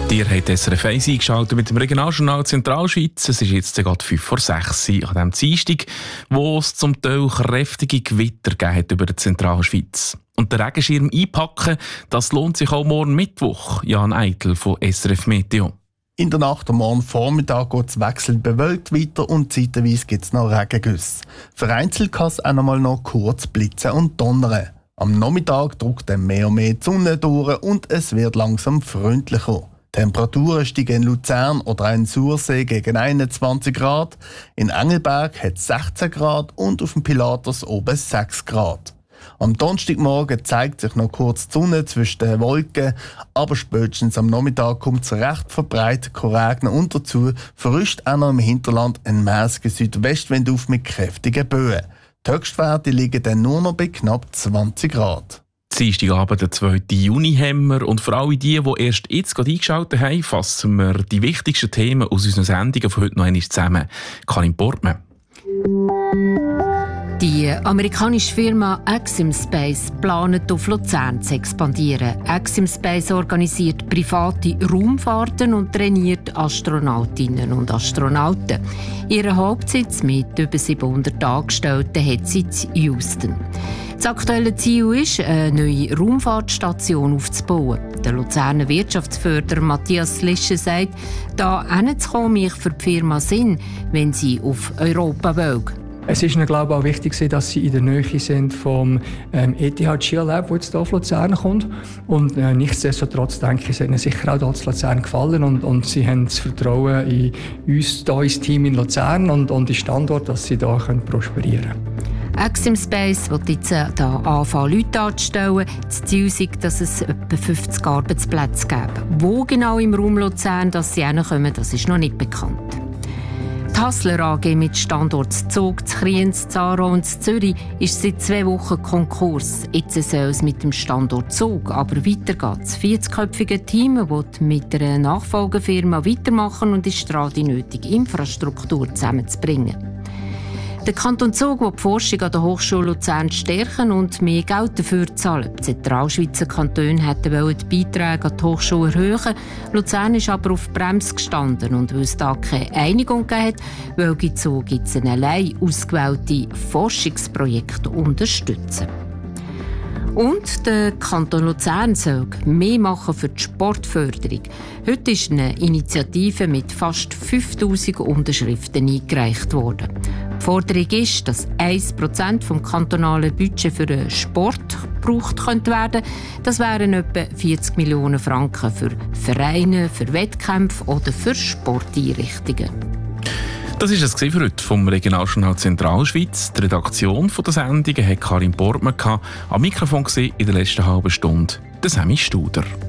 Ihr habt SRF 1 eingeschaltet mit dem Regionaljournal Zentralschweiz. Es ist jetzt gerade 5:06 Uhr an diesem Dienstag, wo es zum Teil kräftige Gewitter gegeben hat über der Zentralschweiz. Und den Regenschirm einpacken, das lohnt sich auch morgen Mittwoch. Jan Eitel von SRF Meteo. In der Nacht und morgen Vormittag geht es wechselnd bewölkt weiter und zeitweise gibt es noch Regengüsse. Vereinzelt kann es auch noch kurz blitzen und donnern. Am Nachmittag drückt dann mehr und mehr die Sonne durch und es wird langsam freundlicher. Die Temperaturen steigen in Luzern oder in Sursee gegen 21 Grad, in Engelberg hat es 16 Grad und auf dem Pilatus oben 6 Grad. Am Donnerstagmorgen zeigt sich noch kurz die Sonne zwischen den Wolken, aber spätestens am Nachmittag kommt es recht verbreitet regnen und dazu verrüscht auch noch im Hinterland ein mäßiger Südwestwind auf mit kräftigen Böen. Die Höchstwerte liegen dann nur noch bei knapp 20 Grad. Dienstagabend, den 2. Juni, haben wir. Und für alle die erst jetzt gerade eingeschaltet haben, fassen wir die wichtigsten Themen aus unseren Sendungen von heute noch einmal zusammen. Karin Portmann. Die amerikanische Firma Axim Space plant auf Luzern zu expandieren. Axim Space organisiert private Raumfahrten und trainiert Astronautinnen und Astronauten. Ihren Hauptsitz mit über 700 Angestellten hat sie in Houston. Das aktuelle Ziel ist, eine neue Raumfahrtstation aufzubauen. Der Luzerner Wirtschaftsförderer Matthias Lische sagt, da hinzukommen macht für die Firma Sinn, wenn sie auf Europa will. Es ist ihnen, glaube ich, auch wichtig, dass sie in der Nähe sind vom ETH Geolab, das jetzt hier auf Luzern kommt. Und nichtsdestotrotz denke ich, es hat ihnen sicher auch hier zu Luzern gefallen. Und sie haben das Vertrauen in uns, hier ins Team in Luzern und den Standort, dass sie hier prosperieren können. Axim Space will jetzt anfangen, Leute anzustellen. Das Ziel ist, dass es etwa 50 Arbeitsplätze gibt. Wo genau im Raum Luzern dass sie hinkommen, das ist noch nicht bekannt. Die Hassler AG mit Standort Zug, Kriens, Aarau und Zürich ist seit 2 Wochen Konkurs. Jetzt soll es mit dem Standort Zug aber weitergehen. Das 40-köpfige Team will mit einer Nachfolgefirma weitermachen und ist daran, die nötige Infrastruktur zusammenzubringen. Der Kanton Zug will die Forschung an der Hochschule Luzern stärken und mehr Geld dafür zahlen. Die Zentralschweizer Kantone hätten die Beiträge an die Hochschule erhöhen. Luzern ist aber auf Bremse gestanden und weil es da keine Einigung gegeben hat, will die Zug jetzt ein allein ausgewählte Forschungsprojekte unterstützen. Und der Kanton Luzern soll mehr machen für die Sportförderung. Heute ist eine Initiative mit fast 5000 Unterschriften eingereicht worden. Die Forderung ist, dass 1% vom kantonalen Budget für den Sport gebraucht werden. Das wären etwa 40 Millionen Franken für Vereine, für Wettkämpfe oder für Sporteinrichtungen. Das war es für heute vom Regionaljournal Zentralschweiz. Die Redaktion der Sendungen hat Karin Portmann. Am Mikrofon in der letzten halben Stunde der Sammy Studer.